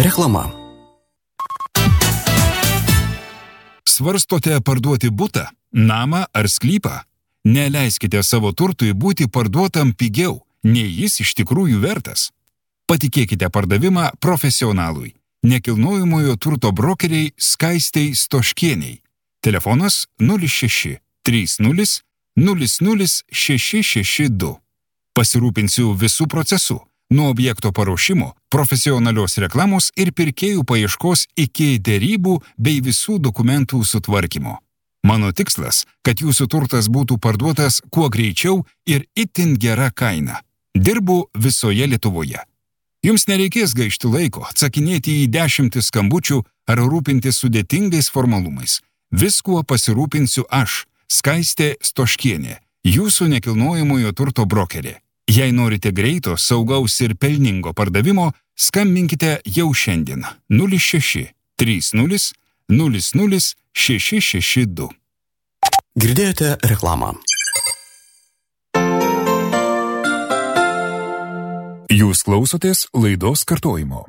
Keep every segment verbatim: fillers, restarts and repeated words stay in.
Reklama. Svarstote parduoti butą, namą ar sklypą? Neleiskite savo turtui būti parduotam pigiau, nei jis iš tikrųjų vertas. Patikėkite pardavimą profesionalui, nekilnojamojo turto brokeriai Skaistei Stoškieniai. Telefonas nulis šeši trys nulis nulis nulis šeši šeši du. Pasirūpinsiu visų procesų, nuo objekto paruošimo, profesionalios reklamos ir pirkėjų paieškos iki derybų bei visų dokumentų sutvarkymo. Mano tikslas, kad jūsų turtas būtų parduotas kuo greičiau ir itin gera kaina. Dirbu visoje Lietuvoje. Jums nereikės gaišti laiko, atsakinėti į dešimtis skambučių ar rūpintis sudėtingais formalumais. Viskuo pasirūpinsiu aš, Skaistė Stoškienė, jūsų nekilnojamojo turto brokerė. Jei norite greito, saugaus ir pelningo pardavimo, skambinkite jau šiandien nulis šeši trys nulis nulis nulis šeši šeši du. Girdėjote reklamą. Jūs klausotės laidos kartojimo.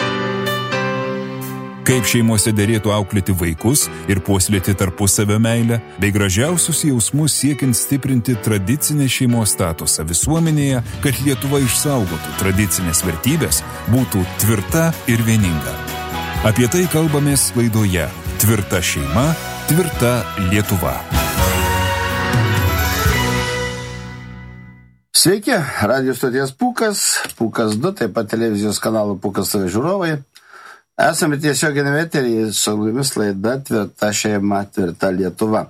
Kaip šeimose derėtų auklėti vaikus ir puoselėti tarpusavio meilę, bei gražiausius jausmus siekiant stiprinti tradicinę šeimos statusą visuomenėje, kad Lietuva išsaugotų tradicinės vertybės, būtų tvirta ir vieninga. Apie tai kalbamės laidoje Tvirta šeima, tvirta Lietuva. Sveiki, radijo stoties Pūkas, Pūkas du, taip pat televizijos kanalų Pūkas T V žiūrovai. Esame tiesioginėme eteryje su jumis laida Tvirta šeima, tvirta Lietuva.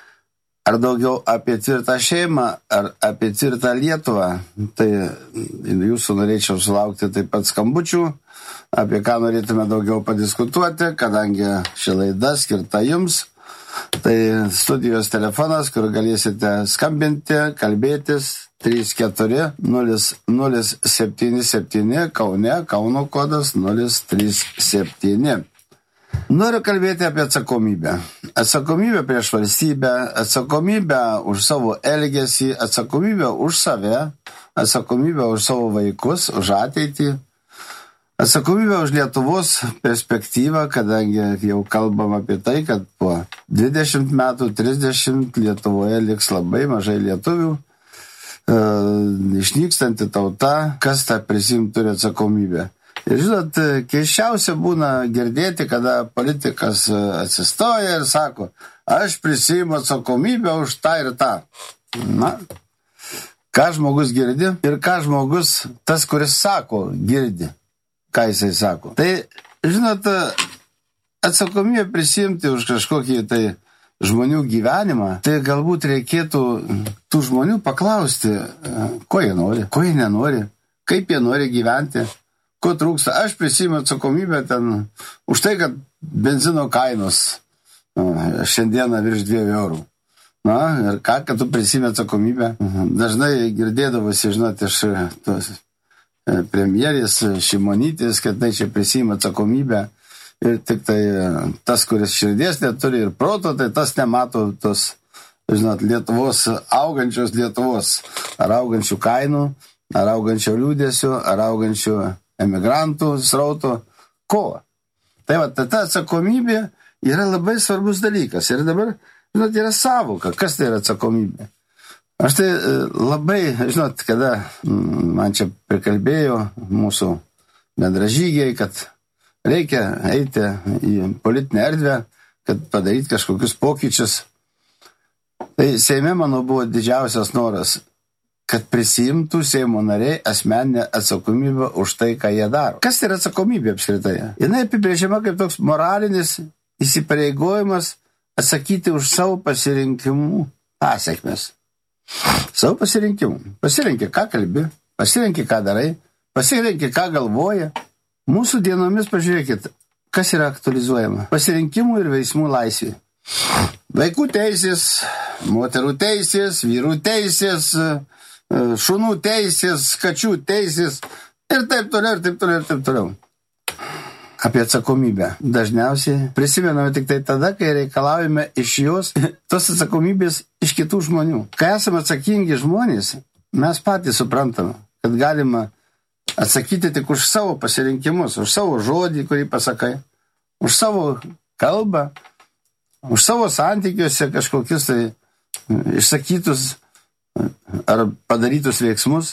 Ar daugiau apie tvirtą šeimą, ar apie tvirtą Lietuvą, tai jūsų norėčiau sulaukti taip pat skambučių, apie ką norėtume daugiau padiskutuoti, kadangi ši laida skirta jums. Tai studijos telefonas, kur galėsite skambinti, kalbėtis, trys keturi nulis nulis septyni septyni, Kaune, Kauno kodas nulis trys septyni. Noriu kalbėti apie atsakomybę. Atsakomybę prieš valstybę, atsakomybę už savo elgesį, atsakomybę už save, atsakomybę už savo vaikus, už ateitį, atsakomybę už Lietuvos perspektyvą, kadangi jau kalbam apie tai, kad po dvidešimt metų, trisdešimt Lietuvoje liks labai mažai lietuvių, e, išnykstanti tauta, kas tą prisiimt turi atsakomybę. Ir žinot, keiščiausia būna girdėti, kada politikas atsistoja ir sako, aš prisiimu atsakomybę už tą ir tą. Na, ką žmogus girdi ir ką žmogus, tas, kuris sako, girdi, ką jisai sako. Tai, žinot, atsakomybę prisiimti už kažkokį tai žmonių gyvenimą, tai galbūt reikėtų tų žmonių paklausti, ko jie nori, ko jie nenori, kaip jie nori gyventi, ko trūksta. Aš prisiimu atsakomybę ten už tai, kad benzino kainos šiandieną virš dviejų eurų. Na, ir ką, kad tu prisiimi atsakomybę? Dažnai girdėdavosi, žinot, iš tos premjerės Šimonytės, kad tai čia prisiima atsakomybę ir tik tai tas, kuris širdies neturi ir proto, tai tas nemato tos, žinot, Lietuvos, augančios Lietuvos, ar augančių kainų, ar augančio liūdėsio, ar augančių emigrantų srauto, ko. Tai va, ta atsakomybė yra labai svarbus dalykas. Ir dabar, žinot, yra savoka, kas tai yra atsakomybė. Aš tai labai, žinot, kada man čia prikalbėjo mūsų bendražygiai, kad reikia eiti į politinę erdvę, kad padaryti kažkokius pokyčius. Tai Seime mano buvo didžiausias noras, kad prisiimtų Seimo nariai asmeninę atsakomybę už tai, ką jie daro. Kas tai yra atsakomybė apskritai? Jinai apibrėžiama kaip toks moralinis įsipareigojimas atsakyti už savo pasirinkimų pasekmes. Savo pasirinkimų. Pasirenki, ką kalbi, pasirenki, ką darai, pasirenki, ką galvoja. Mūsų dienomis, pažiūrėkit, kas yra aktualizuojama. Pasirinkimų ir veiksmų laisvė. Vaikų teisės, moterų teisės, vyrų teisės, šunų teisės, kačių teisės ir taip toliau, ir taip toliau, ir taip toliau. Apie atsakomybę. Dažniausiai prisimename tik tai tada, kai reikalaujame iš jos tos atsakomybės iš kitų žmonių. Kai esame atsakingi žmonės, mes patys suprantame, kad galima Atsakyti tik už savo pasirinkimus, už savo žodį, kurį pasakai, už savo kalbą, už savo santykiuose kažkokius tai išsakytus ar padarytus veiksmus,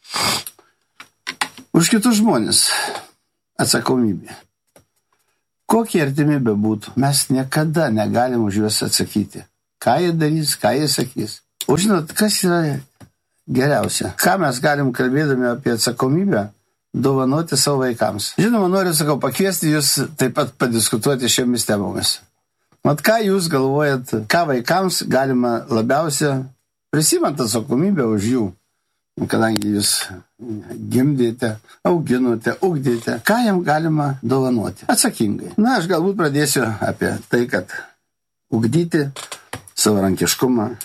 už kitus žmonės atsakomybė. Kokie artimi bebūtų, mes niekada negalim už juos atsakyti. Ką jie darys, ką jie sakys. O žinot, kas yra geriausia? Ką mes galim kalbėdami apie atsakomybę dovanoti savo vaikams? Žinoma, noriu, sakau, pakviesti jūs taip pat padiskutuoti šiomis temomis. Mat, ką jūs galvojat, ką vaikams galima labiausia prisimant atsakomybę už jų, kadangi jūs gimdėte, auginote, ugdėte, ką jam galima dovanoti? Atsakingai. Na, aš galbūt pradėsiu apie tai, kad ugdyti savarankiškumą,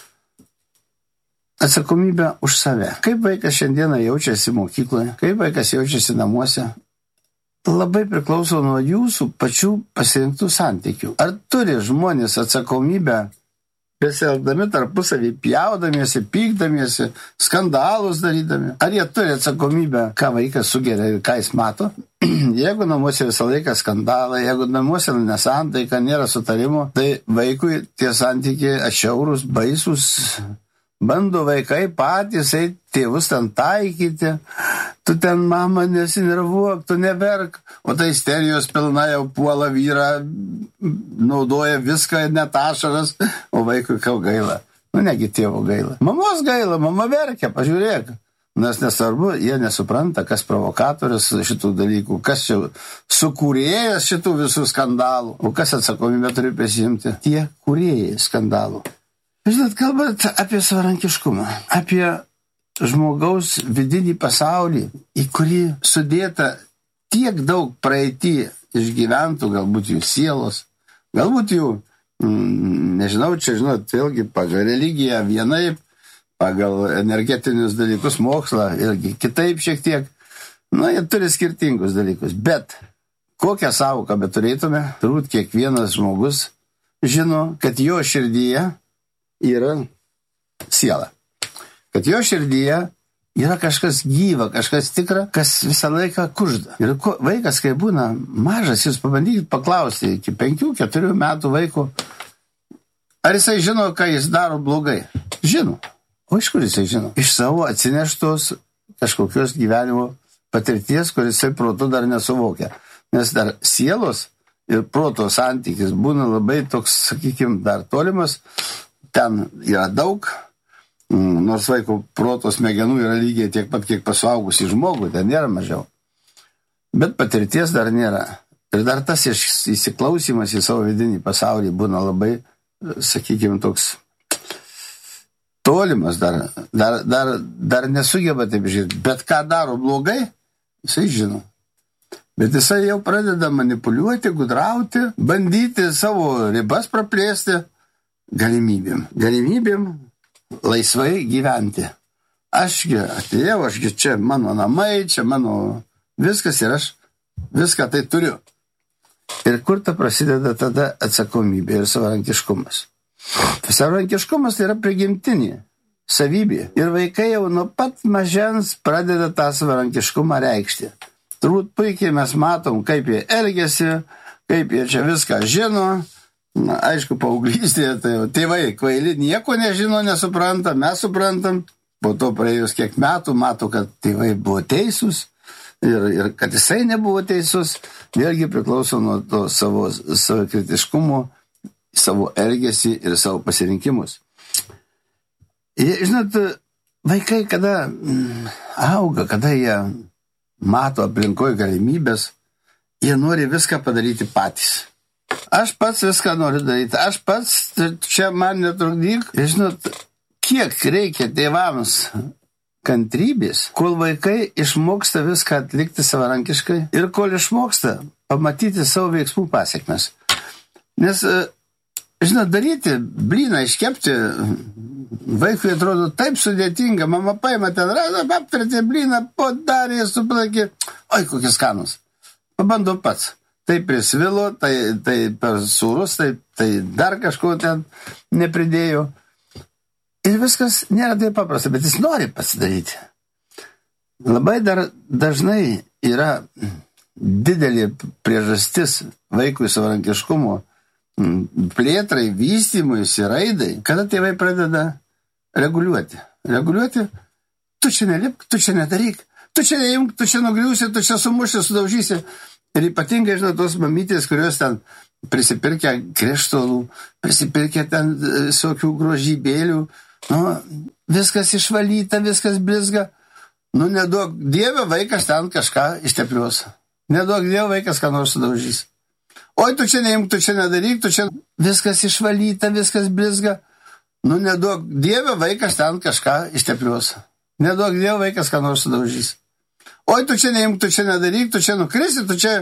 atsakomybę už save. Kaip vaikas šiandieną jaučiasi mokykloje, kaip vaikas jaučiasi namuose, labai priklauso nuo jūsų pačių pasirinktų santykių. Ar turi žmonės atsakomybę, besielgdami tarpusavį, pjaudamiesi, pykdamiesi, skandalus darydami? Ar jie turi atsakomybę, ką vaikas sugeria ir ką jis mato? Jeigu namuose visą laiką skandalai, jeigu namuose nesantaika, nėra sutarimo, tai vaikui tie santykiai atšiaurūs, baisus. Bando vaikai patys eit tėvus ten taikyti, tu ten, mama, nesinervuok, tu neverk, o tai isterijos pilna jau puola vyrą, naudoja viską, net ašaras, o vaikui kau gaila. Nu, negi tėvo gaila. Mamos gaila, mama verkia, pažiūrėk. Nes nesvarbu, jie nesupranta, kas provokatorius šitų dalykų, kas čia sukūrėjas šitų visų skandalų, o kas atsakomybę turi prisimti. Tie kūrėjai skandalų. Žinot, kalbant apie savarankiškumą, apie žmogaus vidinį pasaulį, į kurį sudėta tiek daug praeitį išgyventų, galbūt jų sielos, galbūt jų, mm, nežinau, čia, žinot, vėlgi pagal religiją vienaip, pagal energetinius dalykus mokslą, irgi kitaip šiek tiek. Na, jie turi skirtingus dalykus, bet kokią savoką beturėtume, turbūt kiekvienas žmogus žino, kad jo širdyje yra siela. Kad jo širdyje yra kažkas gyva, kažkas tikra, kas visą laiką kužda. Ir ko, vaikas, kai būna mažas, jūs pabandykit paklausti iki penkių, keturių metų vaiko, ar jisai žino, ką jis daro blogai? Žino. O iš kur jisai žino? Iš savo atsineštos kažkokios gyvenimo patirties, kuris jisai protu dar nesuvokia. Nes dar sielos ir proto santykis būna labai toks, sakykime, dar tolimas. Ten yra daug, nors vaiko proto smegenų yra lygiai tiek pat, kiek pasuaugusi žmogų, ten nėra mažiau. Bet patirties dar nėra. Ir dar tas įsiklausimas į savo vidinį pasaulį būna labai, sakykime, toks tolimas, dar, dar, dar, dar nesugeba taip žiūrėti. Bet ką daro blogai, jisai žino. Bet jisai jau pradeda manipuliuoti, gudrauti, bandyti savo ribas praplėsti, galimybėm. Galimybėm laisvai gyventi. Ašgi atėjau, ašgi čia mano namai, čia mano viskas ir aš viską tai turiu. Ir kur ta prasideda tada atsakomybė ir savarankiškumas. Savarankiškumas tai yra prigimtinė savybė. Ir vaikai jau nuo pat mažens pradeda tą savarankiškumą reikšti. Turbūt puikiai mes matom, kaip jie elgiasi, kaip jie čia viską žino. Na, aišku, paauglystėje, tai tėvai kvaili nieko nežino, nesupranta, mes suprantam. Po to praėjus kiek metų, mato, kad tėvai buvo teisūs ir, ir kad jisai nebuvo teisus. Vėlgi priklauso nuo to savo, savo kritiškumo, savo elgesį ir savo pasirinkimus. Ir, žinot, vaikai, kada auga, kada jie mato aplinkoje galimybės, jie nori viską padaryti patys. Aš pats viską noriu daryti, aš pats, čia man netrukdyk. Ir žinot, kiek reikia tėvams kantrybės, kol vaikai išmoksta viską atlikti savarankiškai ir kol išmoksta pamatyti savo veiksmų pasiekmes. Nes, žinot, daryti blyną, iškepti, vaikui atrodo taip sudėtinga, mama paima ten, aptarti blyną, padarė, suplakė, oi, kokie skanus. Pabando pats. Tai prisvilo, tai, tai per sūrus, tai, tai dar kažko ten nepridėjo. Ir viskas nėra taip paprasta, bet jis nori pasidaryti. Labai dar dažnai yra didelė priežastis vaikui savarankiškumo plėtrai, vystymuisi, raidai, kada tėvai pradeda reguliuoti. Reguliuoti, tu čia nelipk, tu čia nedaryk, tu čia neimk, tu čia nugriūsi, tu čia sumuši, sudaužysi. Ir ypatingai, žinau, tos mamytės, kurios ten prisipirkę krištolų, prisipirkę ten visokių grožybėlių, nu, viskas išvalyta, viskas blizga. Nu, neduok Dieve, vaikas ten kažką ištepliuos. Neduok Dieve, vaikas ką nors sudaužys. Oi, tu čia neimk, tu čia nedaryk, tu čia viskas išvalyta, viskas blizga. Nu, neduok Dieve, vaikas ten kažką ištepliuos. Neduok Dieve, vaikas ką nors sudaužys. Oi, tu čia neimk, tu čia nedaryk, tu čia nukrisi, tu čia